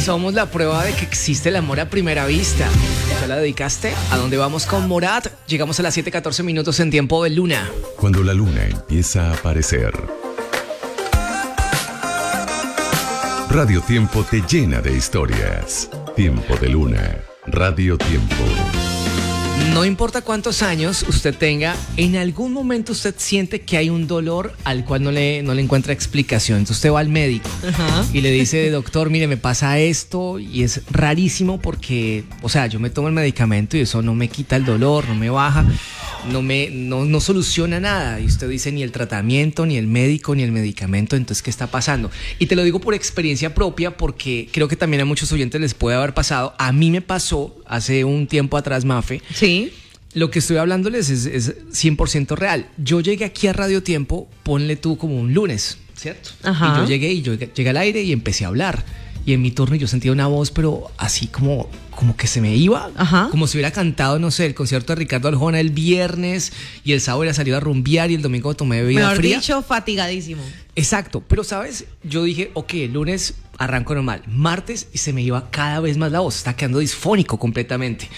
Somos la prueba de que existe el amor a primera vista. ¿Ya la dedicaste? ¿A dónde vamos con Morat? Llegamos a las 7:14 minutos en tiempo de luna. Cuando la luna empieza a aparecer, Radio Tiempo te llena de historias. Tiempo de luna. Radio Tiempo. No importa cuántos años usted tenga, en algún momento usted siente que hay un dolor al cual no le encuentra explicación. Entonces usted va al médico y le dice, doctor, mire, me pasa esto, y es rarísimo porque, o sea, yo me tomo el medicamento y eso no me quita el dolor, no me baja, no soluciona nada. Y usted dice, ni el tratamiento, ni el médico, ni el medicamento, entonces, ¿qué está pasando? Y te lo digo por experiencia propia, porque creo que también a muchos oyentes les puede haber pasado. A mí me pasó hace un tiempo atrás, Mafe. Sí. Lo que estoy hablándoles es 100% real. Yo llegué aquí a Radio Tiempo, ponle tú como un lunes, ¿cierto? Ajá. Y yo llegué al aire y empecé a hablar. Y en mi turno yo sentía una voz, pero así como que se me iba. Ajá. Como si hubiera cantado, no sé, el concierto de Ricardo Arjona el viernes, y el sábado hubiera salido a rumbear, y el domingo tomé bebida Mejor fría. dicho, fatigadísimo. Exacto, pero ¿sabes? Yo dije, ok, el lunes arranco normal, martes, y se me iba cada vez más la voz, está quedando disfónico completamente.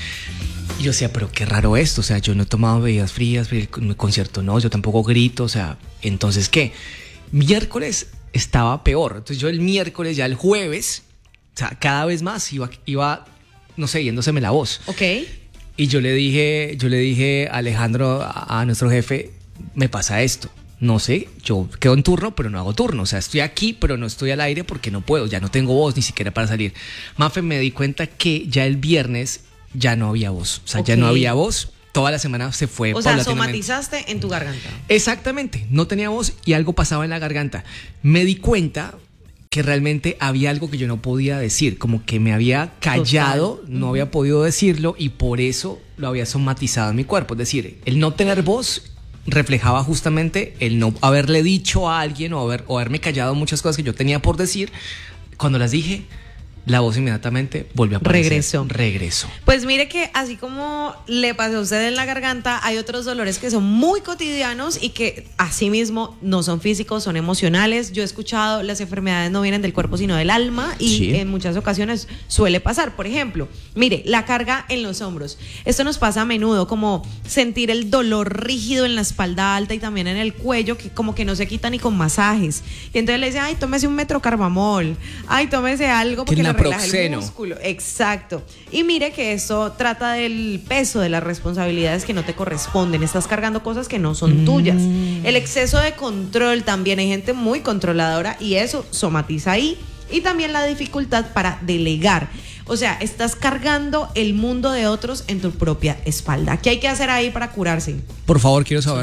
Y yo decía, pero qué raro esto, o sea, yo no he tomado bebidas frías, el concierto no, yo tampoco grito, o sea, entonces, ¿qué? Miércoles estaba peor, entonces yo el miércoles, ya el jueves, o sea, cada vez más iba no sé, yéndoseme la voz. Ok. Y yo le dije a Alejandro, a nuestro jefe, me pasa esto. No sé, yo quedo en turno, pero no hago turno. O sea, estoy aquí, pero no estoy al aire porque no puedo. Ya no tengo voz ni siquiera para salir. Mafe, me di cuenta que ya el viernes ya no había voz. O sea, ya no había voz. Toda la semana se fue paulatinamente. O sea, somatizaste en tu garganta. Exactamente, no tenía voz y algo pasaba en la garganta. Me di cuenta que realmente había algo que yo no podía decir, como que me había callado, total, no había podido decirlo, y por eso lo había somatizado en mi cuerpo. Es decir, el no tener voz reflejaba justamente el no haberle dicho a alguien o haberme callado muchas cosas que yo tenía por decir. Cuando las dije, la voz inmediatamente volvió a aparecer. Regresó. Pues mire que así como le pasó a usted en la garganta, hay otros dolores que son muy cotidianos y que asimismo no son físicos, son emocionales. Yo he escuchado, las enfermedades no vienen del cuerpo sino del alma, y sí, en muchas ocasiones suele pasar. Por ejemplo, mire, la carga en los hombros. Esto nos pasa a menudo, como sentir el dolor rígido en la espalda alta y también en el cuello, que como que no se quita ni con masajes. Y entonces le dicen, ay, tómese un metrocarbamol, ay, tómese algo porque le relaja el músculo. Exacto. Y mire que esto trata del peso de las responsabilidades que no te corresponden. Estás cargando cosas que no son tuyas. El exceso de control también. Hay gente muy controladora y eso somatiza ahí. Y también la dificultad para delegar. O sea, estás cargando el mundo de otros en tu propia espalda. ¿Qué hay que hacer ahí para curarse? Por favor, quiero saber.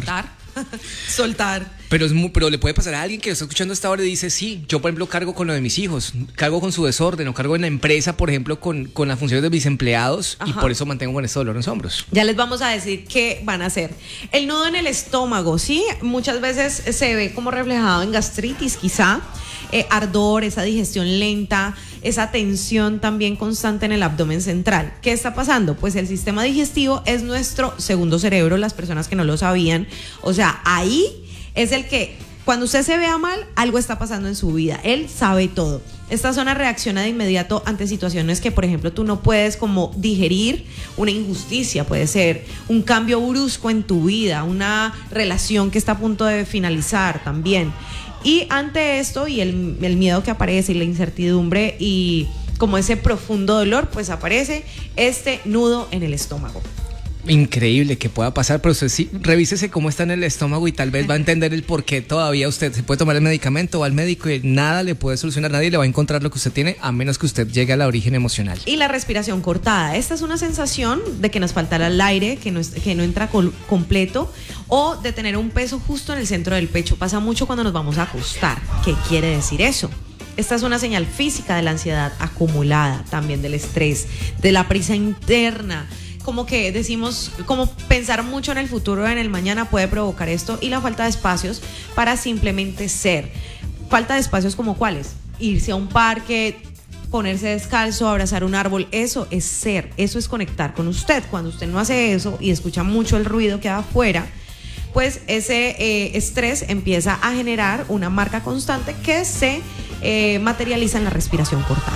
Soltar. Pero le puede pasar a alguien que lo está escuchando hasta ahora y dice, sí, yo por ejemplo cargo con lo de mis hijos, cargo con su desorden, o cargo en la empresa, por ejemplo, con las funciones de mis empleados. Ajá. Y por eso mantengo con este dolor en los hombros. Ya les vamos a decir qué van a hacer. El nudo en el estómago, ¿sí? Muchas veces se ve como reflejado en gastritis, quizá, ardor, esa digestión lenta, esa tensión también constante en el abdomen central. ¿Qué está pasando? Pues el sistema digestivo es nuestro segundo cerebro, las personas que no lo sabían. O sea, ahí es el que, cuando usted se vea mal, algo está pasando en su vida. Él sabe todo. Esta zona reacciona de inmediato ante situaciones que, por ejemplo, tú no puedes como digerir. Una injusticia puede ser, un cambio brusco en tu vida, una relación que está a punto de finalizar también. Y ante esto y el miedo que aparece y la incertidumbre y como ese profundo dolor, pues aparece este nudo en el estómago. Increíble que pueda pasar, pero usted sí, revísese cómo está en el estómago y tal vez va a entender el por qué todavía usted se puede tomar el medicamento, va al médico y nada le puede solucionar, nadie le va a encontrar lo que usted tiene a menos que usted llegue al origen emocional. Y la respiración cortada, esta es una sensación de que nos faltará el aire, que no entra completo, o de tener un peso justo en el centro del pecho. Pasa mucho cuando nos vamos a acostar. ¿Qué quiere decir eso? Esta es una señal física de la ansiedad acumulada, también del estrés, de la prisa interna. Como que decimos, como pensar mucho en el futuro o en el mañana puede provocar esto, y la falta de espacios para simplemente ser. Falta de espacios como cuáles: irse a un parque, ponerse descalzo, abrazar un árbol. Eso es ser, eso es conectar con usted. Cuando usted no hace eso y escucha mucho el ruido que hay afuera, pues ese estrés empieza a generar una marca constante que se materializa en la respiración cortada.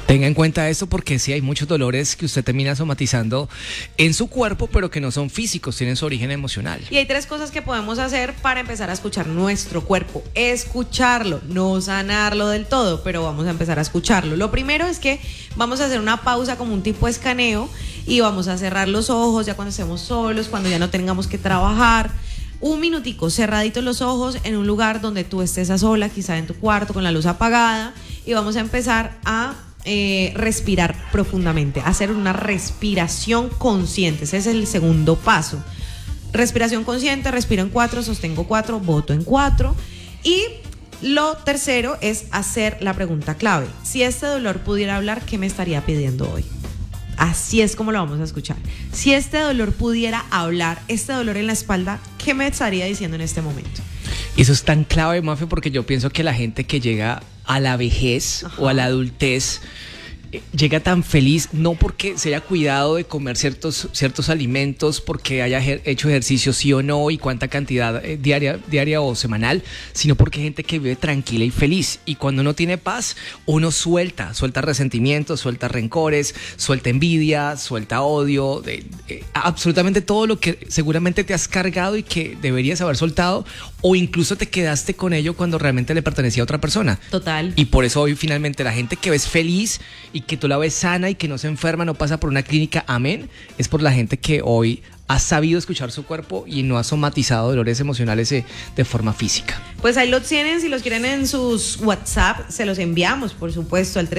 Tenga en cuenta esto porque sí hay muchos dolores que usted termina somatizando en su cuerpo, pero que no son físicos, tienen su origen emocional. Y hay 3 cosas que podemos hacer para empezar a escuchar nuestro cuerpo. Escucharlo, no sanarlo del todo, pero vamos a empezar a escucharlo. Lo primero es que vamos a hacer una pausa como un tipo de escaneo y vamos a cerrar los ojos ya cuando estemos solos, cuando ya no tengamos que trabajar. Un minutico, cerraditos los ojos en un lugar donde tú estés a sola, quizá en tu cuarto con la luz apagada, y vamos a empezar a respirar profundamente, hacer una respiración consciente. Ese es el segundo paso. Respiración consciente, respiro en 4, sostengo 4, boto en 4. Y lo tercero es hacer la pregunta clave. Si este dolor pudiera hablar, ¿qué me estaría pidiendo hoy? Así es como lo vamos a escuchar. Si este dolor pudiera hablar, este dolor en la espalda, ¿qué me estaría diciendo en este momento? Eso es tan clave, Mafe, porque yo pienso que la gente que llega a la vejez o a la adultez llega tan feliz, no porque se haya cuidado de comer ciertos alimentos, porque haya hecho ejercicio sí o no y cuánta cantidad diaria o semanal, sino porque hay gente que vive tranquila y feliz. Y cuando uno tiene paz, uno suelta resentimientos, suelta rencores, suelta envidia, suelta odio, absolutamente todo lo que seguramente te has cargado y que deberías haber soltado, o incluso te quedaste con ello cuando realmente le pertenecía a otra persona. Total. Y por eso hoy finalmente la gente que ves feliz y que tú la ves sana y que no se enferma, no pasa por una clínica, amén, es por la gente que hoy ha sabido escuchar su cuerpo y no ha somatizado dolores emocionales de forma física. Pues ahí los tienen, si los quieren en sus WhatsApp, se los enviamos, por supuesto, al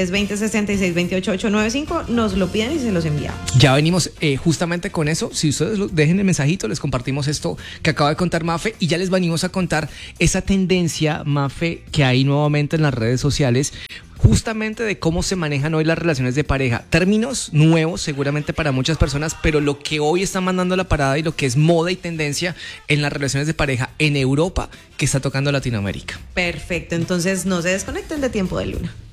320-6628-895, nos lo piden y se los enviamos. Ya venimos justamente con eso. Si ustedes dejen el mensajito, les compartimos esto que acaba de contar Mafe y ya les venimos a contar esa tendencia, Mafe, que hay nuevamente en las redes sociales, justamente de cómo se manejan hoy las relaciones de pareja. Términos nuevos seguramente para muchas personas, pero lo que hoy está mandando la parada y lo que es moda y tendencia en las relaciones de pareja en Europa, que está tocando Latinoamérica. Perfecto, entonces no se desconecten de Tiempo de Luna.